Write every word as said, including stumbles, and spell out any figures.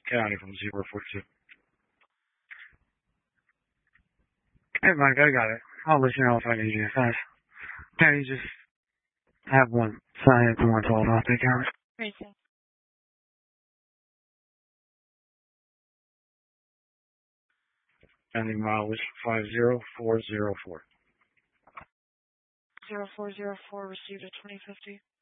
County from zero four two. Hey, Mike, I got it. I'll let you know if I need you. Thanks. Can you just have one sign it to one twelve? I'll take care of it. Racing. Pending mileage five zero four zero four. zero four zero four received at twenty fifty.